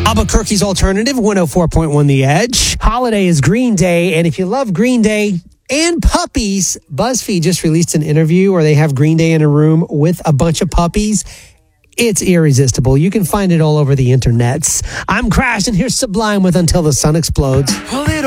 Albuquerque's Alternative, 104.1 The Edge. Holiday is Green Day, and if you love Green Day and puppies, BuzzFeed just released an interview where they have Green Day in a room with a bunch of puppies. It's irresistible. You can find it all over the internets. I'm Crash, and here's Sublime with Until the Sun Explodes.